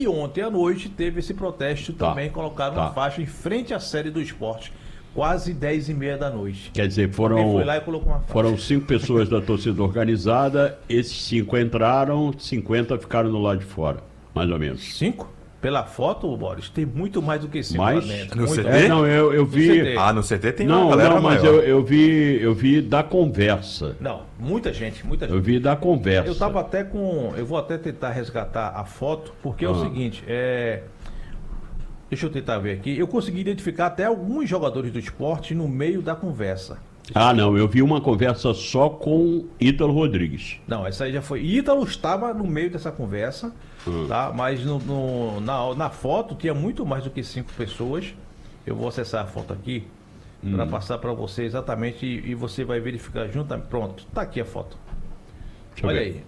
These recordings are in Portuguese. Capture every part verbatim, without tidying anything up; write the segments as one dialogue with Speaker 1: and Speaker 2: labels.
Speaker 1: E ontem à noite teve esse protesto
Speaker 2: Tá,
Speaker 1: também, colocaram
Speaker 2: tá.
Speaker 1: uma faixa em frente à sede do esporte, quase dez e meia da noite.
Speaker 2: Quer dizer,
Speaker 1: Alguém
Speaker 2: foram,
Speaker 1: foi lá e colocou uma faixa.
Speaker 2: foram cinco pessoas da torcida organizada, esses cinco entraram, cinquenta ficaram no lado de fora, mais ou menos.
Speaker 1: Cinco? Pela foto, Boris, tem muito mais do que cinco
Speaker 2: Mais?
Speaker 1: lá dentro.
Speaker 3: No
Speaker 1: Muito
Speaker 3: C T?
Speaker 1: mais.
Speaker 2: É, não, eu, eu
Speaker 1: No
Speaker 2: vi...
Speaker 1: C T.
Speaker 3: Ah, no C T tem
Speaker 2: Não,
Speaker 3: uma galera
Speaker 2: não, mas
Speaker 3: maior.
Speaker 2: eu, eu vi eu vi da conversa.
Speaker 1: Não, muita gente, muita gente.
Speaker 2: Eu vi da conversa.
Speaker 1: Eu tava até com. Eu vou até tentar resgatar a foto, porque é o
Speaker 2: Ah.
Speaker 1: seguinte, é. Deixa eu tentar ver aqui. Eu consegui identificar até alguns jogadores do esporte no meio da conversa.
Speaker 2: Ah, não, eu vi uma conversa só com Ítalo Rodrigues.
Speaker 1: Não, essa aí já foi. Ítalo estava no meio dessa conversa,
Speaker 2: Hum.
Speaker 1: tá? Mas no, no- na, na foto tinha muito mais do que cinco pessoas. Eu vou acessar a foto aqui para passar para você exatamente e, e você vai verificar juntamente. Pronto, tá aqui a foto.
Speaker 2: Deixa eu
Speaker 1: Olha
Speaker 2: ver.
Speaker 1: aí.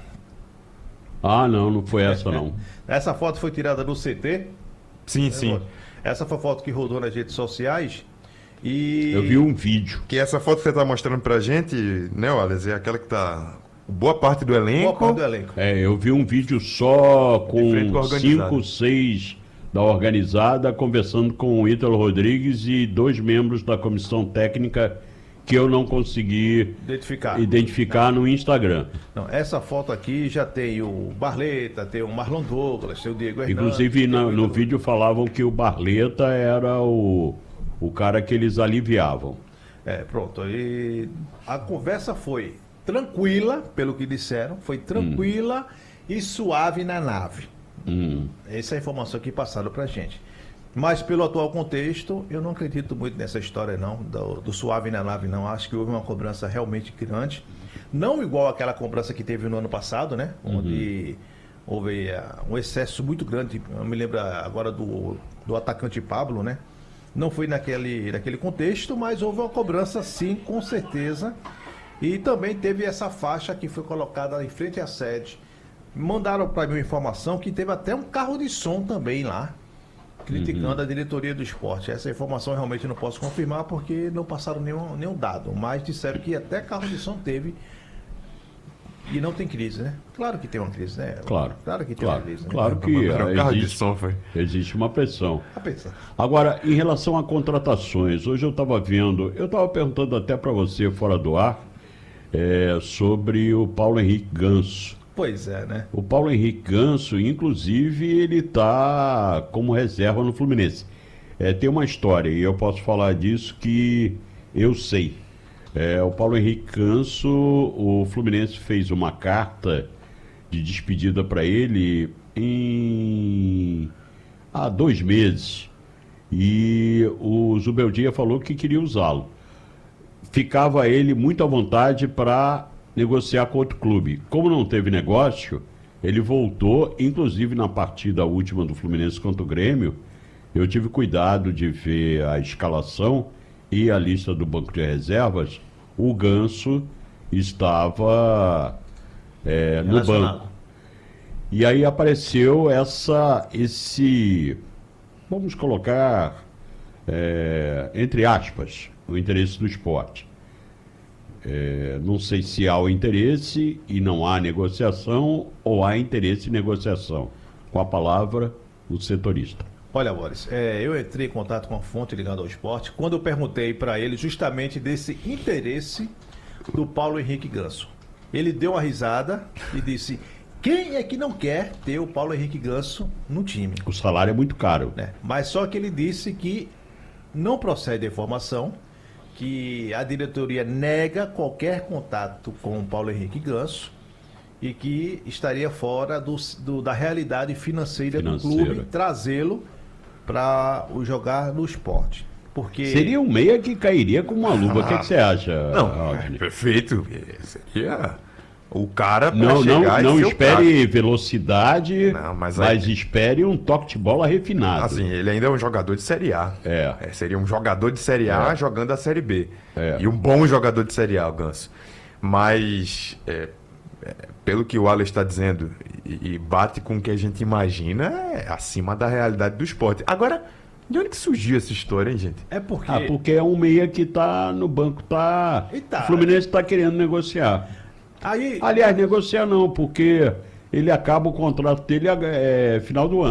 Speaker 2: Ah, não, não foi essa não.
Speaker 1: Essa foto foi tirada do C T.
Speaker 3: Sim, sim.
Speaker 1: Essa foi a foto que rodou nas redes sociais. E.
Speaker 2: Eu vi um vídeo.
Speaker 3: Que essa foto que você tá mostrando pra gente, né, Wallace, é aquela que tá... Boa parte do elenco...
Speaker 1: Boa parte do elenco.
Speaker 2: É, eu vi um vídeo só
Speaker 3: De frente com a
Speaker 2: com
Speaker 3: organizada.
Speaker 2: cinco, seis da organizada conversando com o Ítalo Rodrigues e dois membros da comissão técnica que eu não consegui
Speaker 1: Identificar.
Speaker 2: identificar no Instagram.
Speaker 1: Não, essa foto aqui já tem o Barleta, tem o Marlon Douglas, tem o Diego Hernandes.
Speaker 2: Inclusive
Speaker 1: tem
Speaker 2: na-
Speaker 1: o
Speaker 2: no
Speaker 1: Ítalo-
Speaker 2: vídeo falavam que o Barleta era o, o cara que eles aliviavam.
Speaker 1: É, pronto. E a conversa foi tranquila, pelo que disseram, foi tranquila e suave na nave.
Speaker 2: Hum.
Speaker 1: Essa é a informação que passaram pra gente. Mas pelo atual contexto, eu não acredito muito nessa história não, do, do suave na nave não. Acho que houve uma cobrança realmente grande. Não igual aquela cobrança que teve no ano passado, né? Onde houve ah, um excesso muito grande. Eu me lembro agora do, do atacante Pablo, né? Não foi naquele, naquele contexto, mas houve uma cobrança sim, com certeza. E também teve essa faixa que foi colocada em frente à sede. Mandaram para mim uma informação que teve até um carro de som também lá, criticando a diretoria do esporte. Essa informação eu realmente não posso confirmar porque não passaram nenhum, nenhum dado, mas disseram que até carro de som teve e não tem crise, né? Claro que tem uma crise, né?
Speaker 2: Claro,
Speaker 1: Claro que tem
Speaker 2: claro,
Speaker 1: uma crise, né?
Speaker 2: claro que
Speaker 3: Mandaram um carro de
Speaker 2: existe,
Speaker 3: som, foi.
Speaker 2: existe uma pressão.
Speaker 1: A pensar.
Speaker 2: Agora, em relação a contratações, hoje eu estava vendo, eu estava perguntando até para você fora do ar, é, sobre o Paulo Henrique Ganso.
Speaker 1: Pois é, né?
Speaker 2: O Paulo Henrique Ganso, inclusive, ele está como reserva no Fluminense. É, tem uma história, e eu posso falar disso que eu sei. É, o Paulo Henrique Ganso, o Fluminense fez uma carta de despedida para ele em há dois meses. E o Zubeldia falou que queria usá-lo. Ficava ele muito à vontade para negociar com outro clube. Como não teve negócio, ele voltou, inclusive na partida última do Fluminense contra o Grêmio, eu tive cuidado de ver a escalação e a lista do banco de reservas. O Ganso estava é, no
Speaker 1: Relacionado.
Speaker 2: banco. E aí apareceu essa, esse, vamos colocar, é, entre aspas, o interesse do esporte. É, não sei se há o interesse e não há negociação, ou há interesse e negociação. Com a palavra, o setorista.
Speaker 1: Olha, Boris, é, eu entrei em contato com a fonte ligada ao esporte quando eu perguntei para ele justamente desse interesse do Paulo Henrique Ganso. Ele deu uma risada e disse: quem é que não quer ter o Paulo Henrique Ganso no time?
Speaker 2: O salário é muito caro.
Speaker 1: Né? Mas só que ele disse que não procede a informação, que a diretoria nega qualquer contato com o Paulo Henrique Ganso e que estaria fora do, do- da realidade financeira,
Speaker 2: Financeira.
Speaker 1: do clube trazê-lo para jogar no esporte. Porque
Speaker 2: Seria um meia que cairia com uma luva. O que, que você acha,
Speaker 3: Não,
Speaker 2: Rodney?
Speaker 3: é perfeito. É, Seria o cara pra
Speaker 2: Não, não,
Speaker 3: chegar e
Speaker 2: não
Speaker 3: ser o
Speaker 2: espere
Speaker 3: craque.
Speaker 2: velocidade,
Speaker 3: Não,
Speaker 2: mas,
Speaker 3: mas aí-
Speaker 2: espere um toque de bola refinado.
Speaker 3: Assim, ele ainda é um jogador de Série A.
Speaker 2: É.
Speaker 3: É, seria um jogador de Série A
Speaker 2: É.
Speaker 3: jogando a Série B.
Speaker 2: É.
Speaker 3: E um bom jogador de Série A, o Ganso. Mas, é, é, pelo que o Wallace está dizendo, e, e bate com o que a gente imagina, é acima da realidade do esporte. Agora, de onde que surgiu essa história, hein, gente?
Speaker 1: é porque
Speaker 2: Ah, porque é um meia que tá no banco, tá.
Speaker 1: E tá.
Speaker 2: O Fluminense tá querendo negociar.
Speaker 1: aí
Speaker 2: Aliás, negociar não, porque ele acaba o contrato dele é, final do ano.